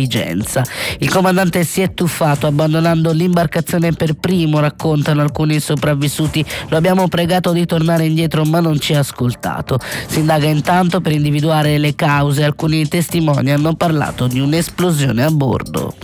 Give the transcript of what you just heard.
Vicenza. Il comandante si è tuffato abbandonando l'imbarcazione per primo, raccontano alcuni sopravvissuti. Lo abbiamo pregato di tornare indietro ma non ci ha ascoltato. Si indaga intanto per individuare le cause. Alcuni testimoni hanno parlato di un'esplosione a bordo.